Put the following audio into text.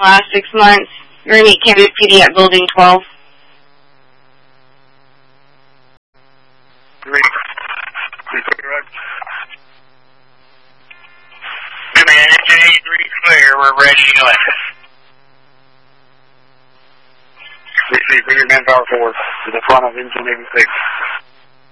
last 6 months. You're going to meet Kansas PD at Building 12. Great. Give me an engine 83 clear. We're ready to go. Receive, bring your manpower forward to the front of engine 86.